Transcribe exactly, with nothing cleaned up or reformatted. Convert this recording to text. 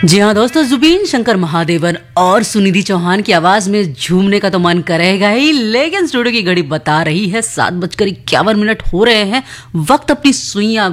जी हाँ दोस्तों, जुबीन शंकर महादेवन और सुनिधि चौहान की आवाज में झूमने का तो मन करेगा ही, लेकिन स्टूडियो की घड़ी बता रही है सात बजकर इक्यावन मिनट हो रहे हैं। वक्त अपनी सुइयां